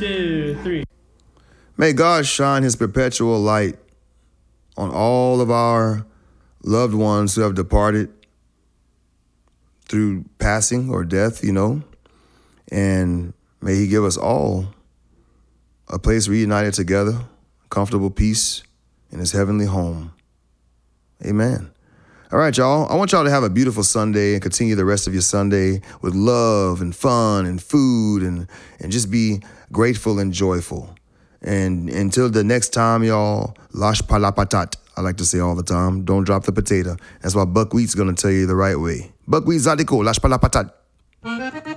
2, 3. May God shine his perpetual light on all of our loved ones who have departed through passing or death, and may he give us all a place reunited together, comfortable peace in his heavenly home. Amen. All right, y'all. I want y'all to have a beautiful Sunday and continue the rest of your Sunday with love and fun and food and just be grateful and joyful. And until the next time, y'all, lash palapatat. I like to say all the time, don't drop the potato. That's why Buckwheat's going to tell you the right way. Buckwheat zadiko, lash palapatat.